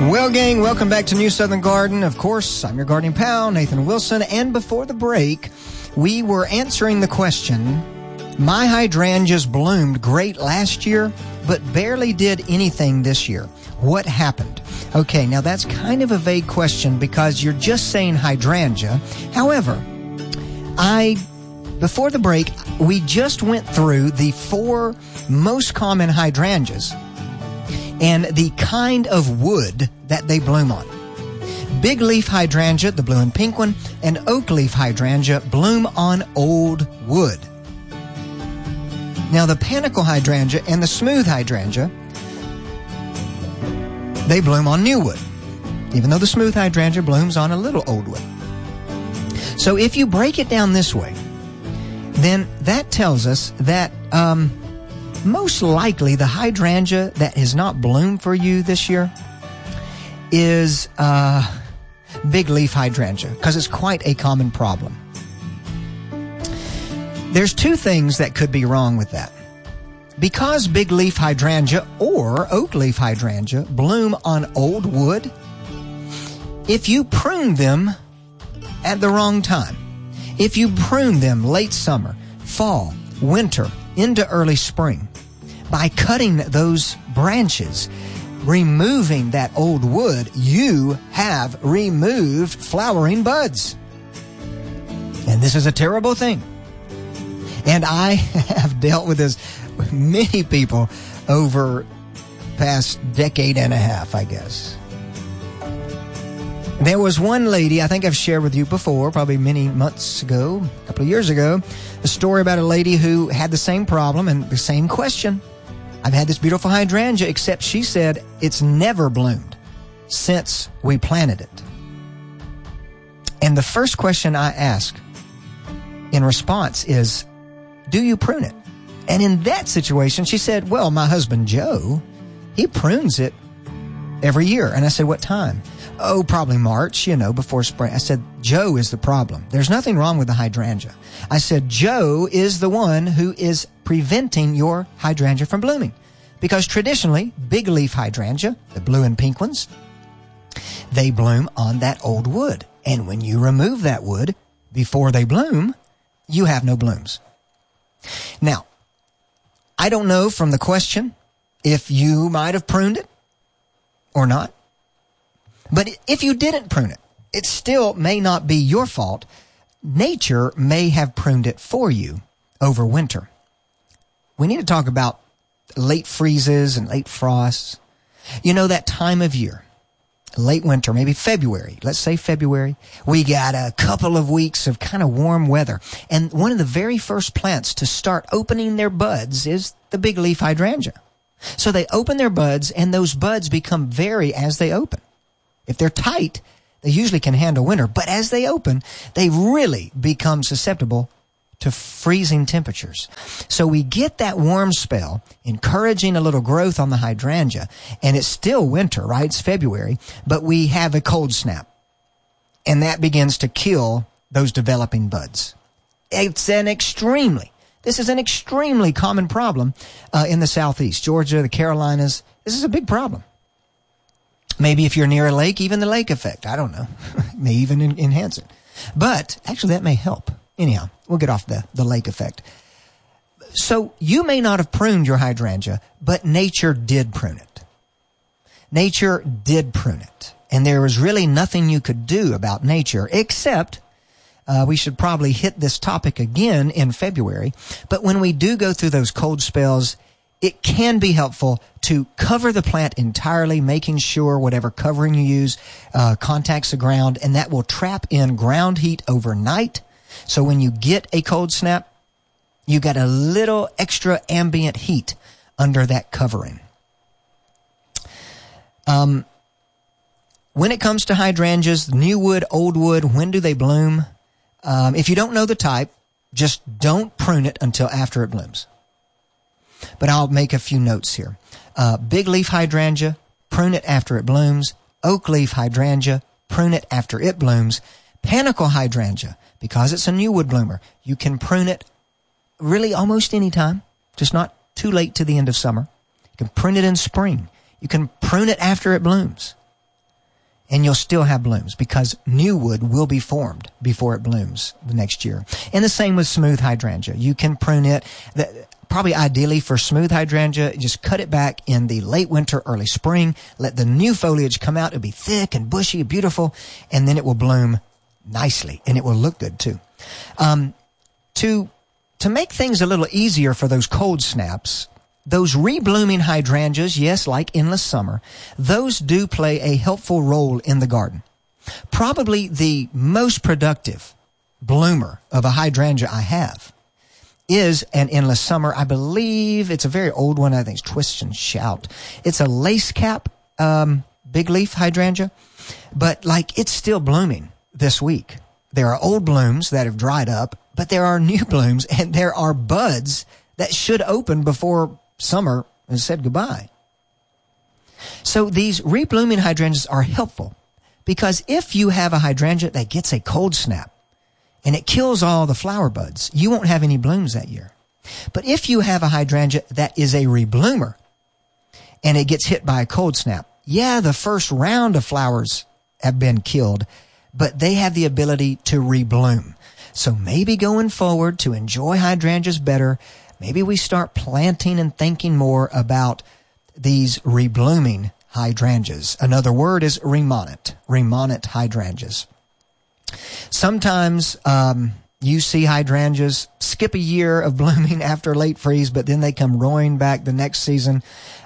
Well, gang, welcome back to New Southern Garden. Of course, I'm your gardening pal, Nathan Wilson. And before the break, we were answering the question, my hydrangeas bloomed great last year, but barely did anything this year. What happened? Okay, now that's kind of a vague question because you're just saying hydrangea. However, before the break, we just went through the 4 most common hydrangeas and the kind of wood that they bloom on. Big leaf hydrangea, the blue and pink one, and oak leaf hydrangea bloom on old wood. Now the panicle hydrangea and the smooth hydrangea, they bloom on new wood, even though the smooth hydrangea blooms on a little old wood. So if you break it down this way, then that tells us that most likely the hydrangea that has not bloomed for you this year is big leaf hydrangea, because it's quite a common problem. There's 2 things that could be wrong with that. Because big leaf hydrangea or oak leaf hydrangea bloom on old wood, if you prune them at the wrong time, if you prune them late summer, fall, winter, into early spring, by cutting those branches, removing that old wood, you have removed flowering buds. And this is a terrible thing. And I have dealt with this with many people over past decade and a half, I guess. There was one lady, I think I've shared with you before, probably many months ago, a couple of years ago, a story about a lady who had the same problem and the same question. I've had this beautiful hydrangea, except she said it's never bloomed since we planted it. And the first question I ask in response is, do you prune it? And in that situation, she said, well, my husband, Joe, he prunes it every year. And I said, what time? Oh, probably March, before spring. I said, Joe is the problem. There's nothing wrong with the hydrangea. I said, Joe is the one who is preventing your hydrangea from blooming. Because traditionally, big leaf hydrangea, the blue and pink ones, they bloom on that old wood. And when you remove that wood before they bloom, you have no blooms. Now, I don't know from the question if you might have pruned it or not. But if you didn't prune it, it still may not be your fault. Nature may have pruned it for you over winter. We need to talk about late freezes and late frosts. That time of year, late winter, maybe February. Let's say February. We got a couple of weeks of kind of warm weather. And one of the very first plants to start opening their buds is the big leaf hydrangea. So they open their buds, and those buds become very as they open. If they're tight, they usually can handle winter. But as they open, they really become susceptible to freezing temperatures. So we get that warm spell, encouraging a little growth on the hydrangea. And it's still winter, right? It's February. But we have a cold snap. And that begins to kill those developing buds. This is an extremely common problem in the Southeast. Georgia, the Carolinas. This is a big problem. Maybe if you're near a lake, even the lake effect. I don't know. May even enhance it. But actually that may help. Anyhow, we'll get off the lake effect. So you may not have pruned your hydrangea, but nature did prune it. Nature did prune it. And there was really nothing you could do about nature except we should probably hit this topic again in February. But when we do go through those cold spells, it can be helpful to cover the plant entirely, making sure whatever covering you use contacts the ground, and that will trap in ground heat overnight. So when you get a cold snap, you got a little extra ambient heat under that covering. When it comes to hydrangeas, new wood, old wood, when do they bloom? If you don't know the type, just don't prune it until after it blooms. But I'll make a few notes here. Big leaf hydrangea, prune it after it blooms. Oak leaf hydrangea, prune it after it blooms. Panicle hydrangea, because it's a new wood bloomer, you can prune it really almost any time, just not too late to the end of summer. You can prune it in spring. You can prune it after it blooms. and you'll still have blooms because new wood will be formed before it blooms the next year. And the same with smooth hydrangea. You can prune it. Probably ideally for smooth hydrangea, just cut it back in the late winter, early spring. Let the new foliage come out. It'll be thick and bushy, beautiful, and then it will bloom nicely, and it will look good too. To make things a little easier for those cold snaps, those reblooming hydrangeas, yes, like endless summer, those do play a helpful role in the garden. Probably the most productive bloomer of a hydrangea I have is an endless summer. I believe it's a very old one. I think it's Twist and Shout. It's a lace cap, big leaf hydrangea, but like it's still blooming this week. There are old blooms that have dried up, but there are new blooms and there are buds that should open before summer has said goodbye. So these reblooming hydrangeas are helpful because if you have a hydrangea that gets a cold snap and it kills all the flower buds, you won't have any blooms that year. But if you have a hydrangea that is a rebloomer and it gets hit by a cold snap, yeah, the first round of flowers have been killed, but they have the ability to rebloom. So maybe going forward to enjoy hydrangeas better, maybe we start planting and thinking more about these reblooming hydrangeas. Another word is remonant hydrangeas. Sometimes you see hydrangeas skip a year of blooming after late freeze, but then they come roaring back the next season.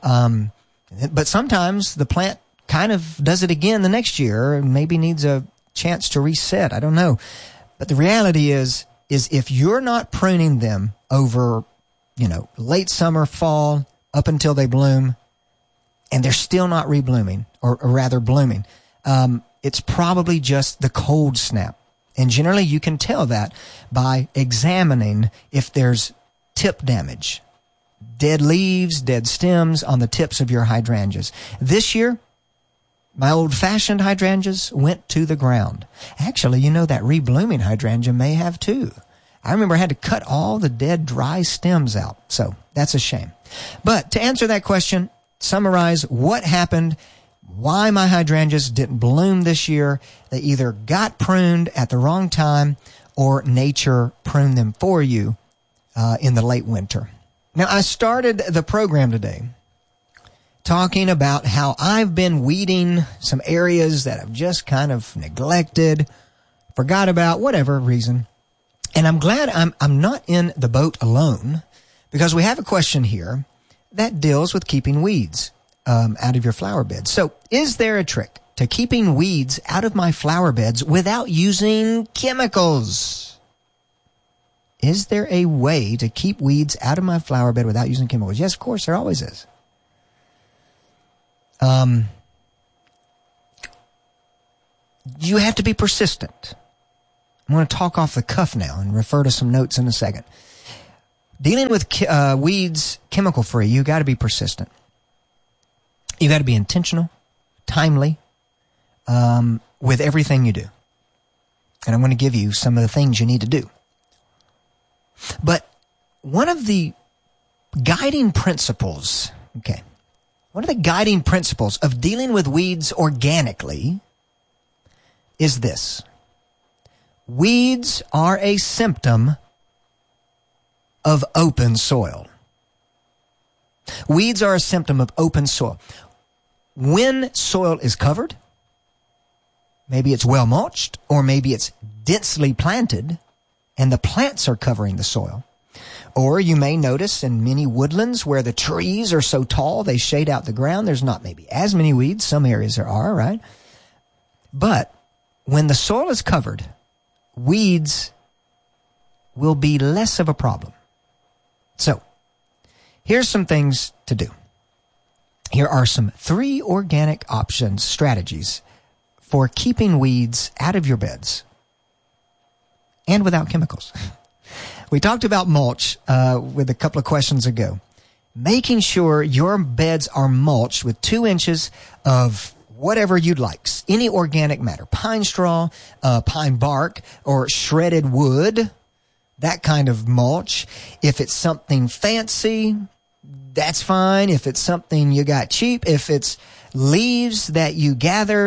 But sometimes the plant kind of does it again the next year and maybe needs a chance to reset. I don't know. But the reality is if you're not pruning them over, late summer, fall, up until they bloom, and they're still not reblooming, or rather blooming, it's probably just the cold snap. And generally you can tell that by examining if there's tip damage, dead leaves, dead stems on the tips of your hydrangeas. This year, my old-fashioned hydrangeas went to the ground. Actually, that reblooming hydrangea may have too. I remember I had to cut all the dead, dry stems out. So that's a shame. But to answer that question, summarize what happened, why my hydrangeas didn't bloom this year. They either got pruned at the wrong time or nature pruned them for you in the late winter. Now, I started the program today talking about how I've been weeding some areas that I've just kind of neglected, forgot about, whatever reason. And I'm glad I'm not in the boat alone because we have a question here that deals with keeping weeds out of your flower beds. So is there a trick to keeping weeds out of my flower beds without using chemicals? Is there a way to keep weeds out of my flower bed without using chemicals? Yes, of course, there always is. You have to be persistent. I'm going to talk off the cuff now and refer to some notes in a second. Dealing with weeds chemical-free, you got to be persistent. You got to be intentional, timely, with everything you do. And I'm going to give you some of the things you need to do. But one of the guiding principles, one of the guiding principles of dealing with weeds organically is this. Weeds are a symptom of open soil. Weeds are a symptom of open soil. When soil is covered, maybe it's well mulched, or maybe it's densely planted, and the plants are covering the soil. Or you may notice in many woodlands where the trees are so tall they shade out the ground, there's not maybe as many weeds. Some areas there are, right? But when the soil is covered, weeds will be less of a problem. So, here's some things to do. Here are some 3 organic options, strategies for keeping weeds out of your beds and without chemicals. We talked about mulch with a couple of questions ago. Making sure your beds are mulched with 2 inches of whatever you'd like, any organic matter, pine straw, pine bark, or shredded wood, that kind of mulch. If it's something fancy, that's fine. If it's something you got cheap, if it's leaves that you gathered,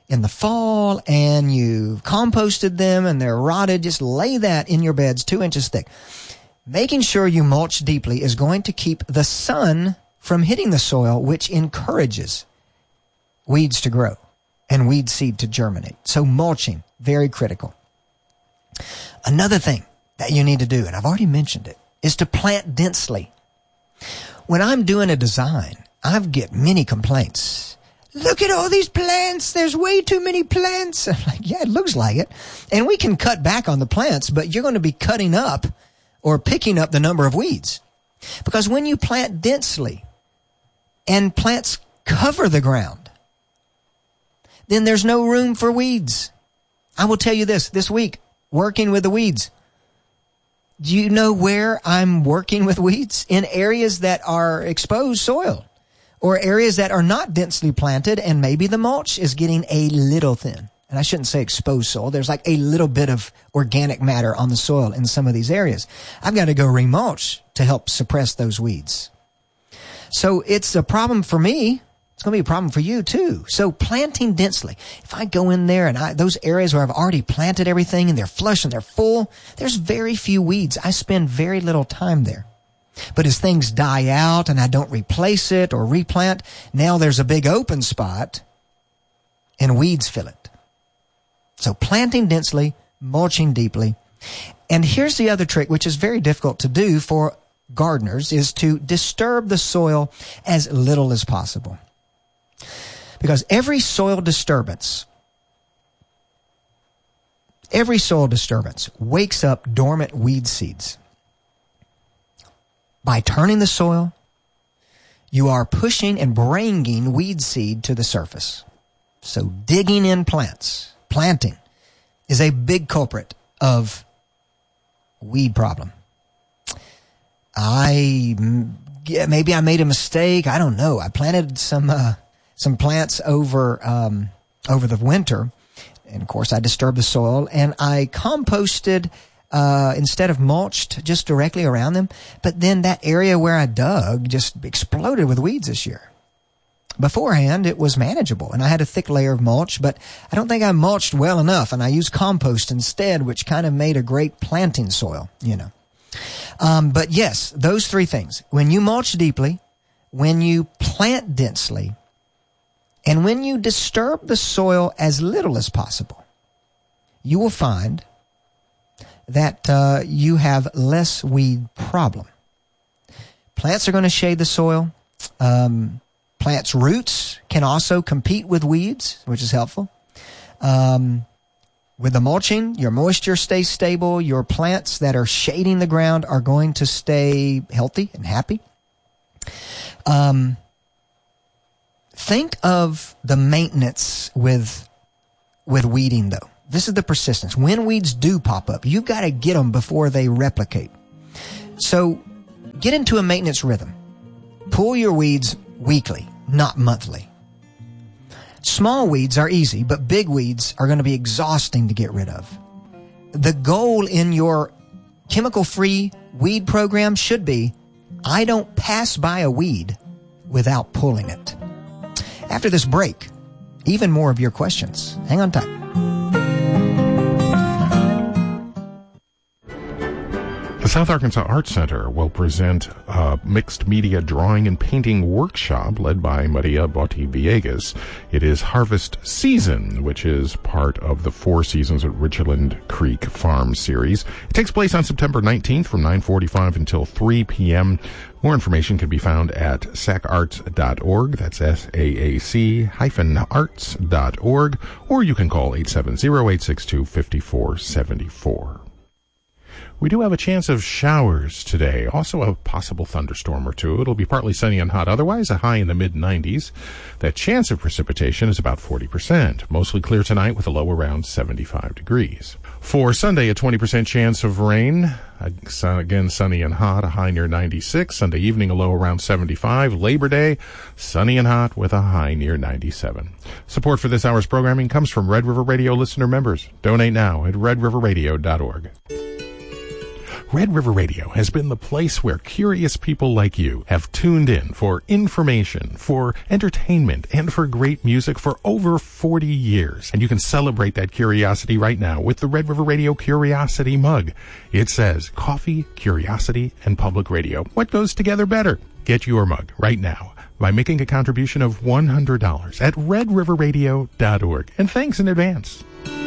in the fall and you've composted them and they're rotted, just lay that in your beds 2 inches thick. Making sure you mulch deeply is going to keep the sun from hitting the soil, which encourages weeds to grow and weed seed to germinate. So mulching, very critical. Another thing that you need to do, and I've already mentioned it, is to plant densely. When I'm doing a design, I get many complaints. Look at all these plants. There's way too many plants. I'm like, yeah, it looks like it. And we can cut back on the plants, but you're going to be cutting up or picking up the number of weeds. Because when you plant densely and plants cover the ground, then there's no room for weeds. I will tell you this week, working with the weeds. Do you know where I'm working with weeds? In areas that are exposed soil or areas that are not densely planted, and maybe the mulch is getting a little thin. And I shouldn't say exposed soil. There's like a little bit of organic matter on the soil in some of these areas. I've got to go remulch to help suppress those weeds. So it's a problem for me. It's going to be a problem for you too. So planting densely. If I go in there and those areas where I've already planted everything and they're flush and they're full, there's very few weeds. I spend very little time there. But as things die out and I don't replace it or replant, now there's a big open spot and weeds fill it. So planting densely, mulching deeply. And here's the other trick, which is very difficult to do for gardeners, is to disturb the soil as little as possible. Because every soil disturbance wakes up dormant weed seeds. By turning the soil, you are pushing and bringing weed seed to the surface. So digging in planting is a big culprit of weed problem. Maybe I made a mistake. I don't know. I planted some plants over the winter, and of course I disturbed the soil, and I composted instead of mulched just directly around them. But then that area where I dug just exploded with weeds this year. Beforehand, it was manageable, and I had a thick layer of mulch, but I don't think I mulched well enough, and I used compost instead, which kind of made a great planting soil, But yes, those three things. When you mulch deeply, when you plant densely, and when you disturb the soil as little as possible, you will find that you have less weed problem. Plants are going to shade the soil. Plants' roots can also compete with weeds, which is helpful. With the mulching, your moisture stays stable. Your plants that are shading the ground are going to stay healthy and happy. Think of the maintenance with weeding, though. This is the persistence. When weeds do pop up, you've got to get them before they replicate. So get into a maintenance rhythm. Pull your weeds weekly, not monthly. Small weeds are easy, but big weeds are going to be exhausting to get rid of. The goal in your chemical-free weed program should be, I don't pass by a weed without pulling it. After this break, even more of your questions. Hang on tight. The South Arkansas Arts Center will present a mixed media drawing and painting workshop led by Maria Botti Villegas. It is Harvest Season, which is part of the 4 Seasons at Richland Creek Farm series. It takes place on September 19th from 9:45 until 3 p.m. More information can be found at saacarts.org. That's SAAC-arts.org. Or you can call 870-862-5474. We do have a chance of showers today. Also a possible thunderstorm or two. It'll be partly sunny and hot. Otherwise, a high in the mid-90s. That chance of precipitation is about 40%. Mostly clear tonight with a low around 75 degrees. For Sunday, a 20% chance of rain. Again, sunny and hot, a high near 96. Sunday evening, a low around 75. Labor Day, sunny and hot with a high near 97. Support for this hour's programming comes from Red River Radio listener members. Donate now at redriverradio.org. Red River Radio has been the place where curious people like you have tuned in for information, for entertainment, and for great music for over 40 years. And you can celebrate that curiosity right now with the Red River Radio Curiosity Mug. It says coffee, curiosity, and public radio. What goes together better? Get your mug right now by making a contribution of $100 at redriverradio.org. And thanks in advance.